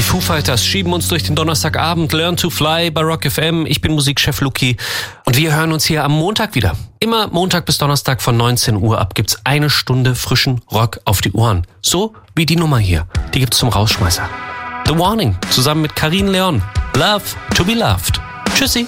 Foo Fighters schieben uns durch den Donnerstagabend. Learn to Fly bei Rock FM. Ich bin Musikchef Luki und wir hören uns hier am Montag wieder. Immer Montag bis Donnerstag von 19 Uhr ab gibt's eine Stunde frischen Rock auf die Ohren. So wie die Nummer hier. Die gibt's zum Rausschmeißer. The Warning zusammen mit Karin Leon. Love to be loved. Tschüssi.